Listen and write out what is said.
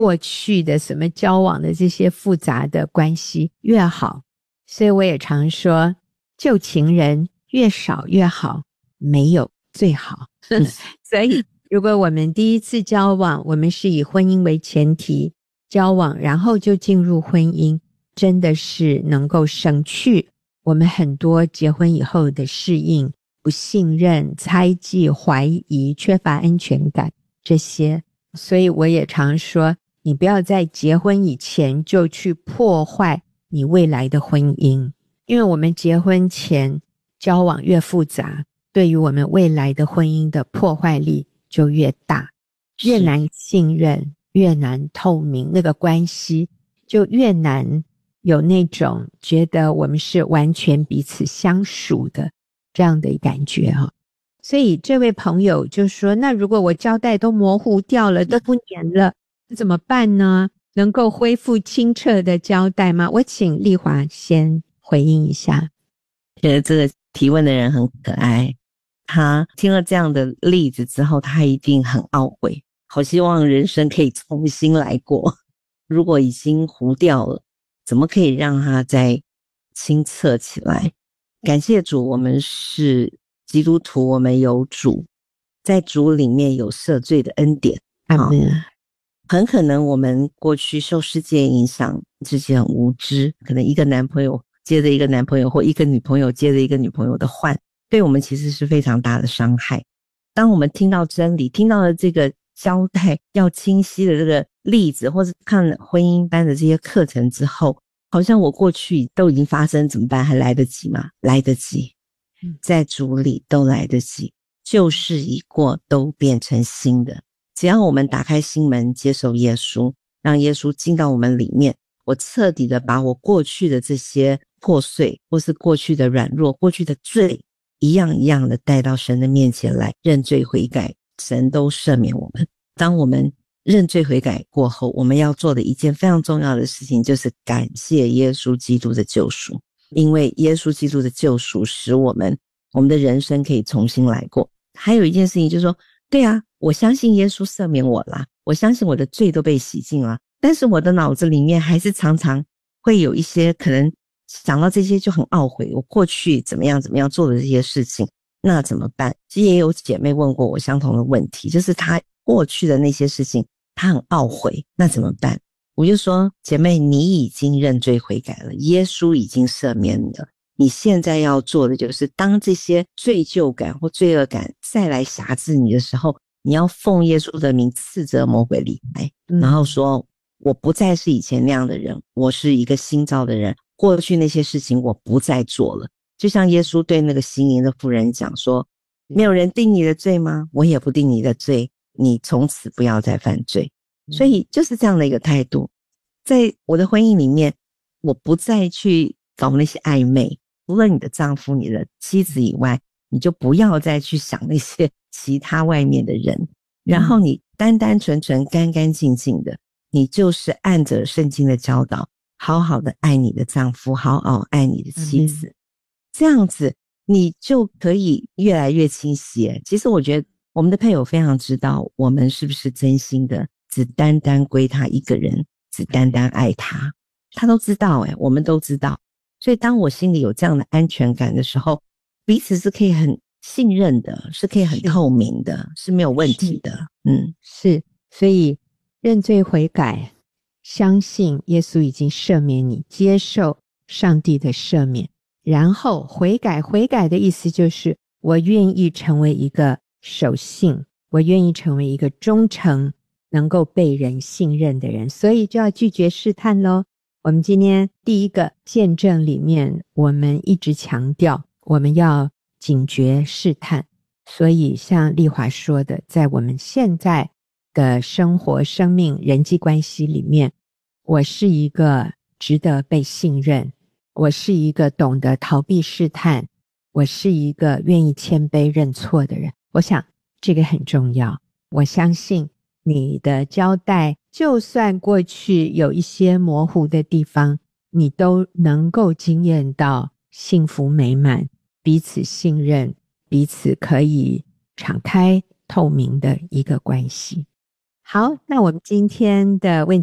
过去的什么交往的这些复杂的关系越好。所以我也常说，旧情人越少越好，没有最好。所以如果我们第一次交往，我们是以婚姻为前提交往，然后就进入婚姻，真的是能够省去我们很多结婚以后的适应、不信任、猜忌、怀疑、缺乏安全感这些。所以我也常说，你不要在结婚以前就去破坏你未来的婚姻，因为我们结婚前交往越复杂，对于我们未来的婚姻的破坏力就越大，越难信任，越难透明，那个关系就越难有那种觉得我们是完全彼此相属的这样的感觉哈。所以这位朋友就说，那如果我交代都模糊掉了，都不黏了，怎么办呢？能够恢复清澈的交代吗？我请丽华先回应一下。 觉得这个提问的人很可爱，他听了这样的例子之后，他一定很懊悔，好希望人生可以重新来过。如果已经糊掉了，怎么可以让他再清澈起来？感谢主，我们是基督徒，我们有主，在主里面有赦罪的恩典。 阿们。 很可能我们过去受世界影响，自己很无知，可能一个男朋友接着一个男朋友，或一个女朋友接着一个女朋友的换，对我们其实是非常大的伤害。当我们听到真理，听到了这个交代要清晰的这个例子，或是看了婚姻班的这些课程之后，好像我过去都已经发生，怎么办？还来得及吗？来得及，在主里都来得及，旧事已过，都变成新的。只要我们打开心门，接受耶稣，让耶稣进到我们里面，我彻底的把我过去的这些破碎，或是过去的软弱，过去的罪，一样一样的带到神的面前来认罪悔改，神都赦免我们。当我们认罪悔改过后，我们要做的一件非常重要的事情，就是感谢耶稣基督的救赎。因为耶稣基督的救赎使我们的人生可以重新来过。还有一件事情就是说，对啊，我相信耶稣赦免我啦，我相信我的罪都被洗净了，但是我的脑子里面还是常常会有一些可能想到这些就很懊悔，我过去怎么样做的这些事情，那怎么办？其实也有姐妹问过我相同的问题，就是她过去的那些事情她很懊悔，那怎么办？我就说，姐妹，你已经认罪悔改了，耶稣已经赦免你了，你现在要做的就是当这些罪疚感或罪恶感再来辖制你的时候，你要奉耶稣的名斥责魔鬼离开，然后说，我不再是以前那样的人，我是一个新造的人，过去那些事情我不再做了。就像耶稣对那个行淫的妇人讲说，没有人定你的罪吗？我也不定你的罪，你从此不要再犯罪。所以就是这样的一个态度。在我的婚姻里面，我不再去搞那些暧昧，除了你的丈夫你的妻子以外，你就不要再去想那些其他外面的人，然后你单单纯纯干干净净的，你就是按着圣经的教导好好的爱你的丈夫，好好爱你的妻子，这样子你就可以越来越清晰。其实我觉得我们的配偶非常知道我们是不是真心的只单单归他一个人，只单单爱他，他都知道我们都知道。所以当我心里有这样的安全感的时候，彼此是可以很信任的，是可以很透明的，是没有问题的。 是，所以认罪悔改，相信耶稣已经赦免你，接受上帝的赦免，然后悔改。悔改的意思就是我愿意成为一个守信，我愿意成为一个忠诚能够被人信任的人，所以就要拒绝试探咯。我们今天第一个见证里面，我们一直强调我们要警觉试探，所以像丽华说的，在我们现在的生活生命人际关系里面，我是一个值得被信任，我是一个懂得逃避试探，我是一个愿意谦卑认错的人。我想这个很重要。我相信你的交代，就算过去有一些模糊的地方，你都能够经验到幸福美满，彼此信任，彼此可以敞开透明的一个关系。 好，那我们今天的问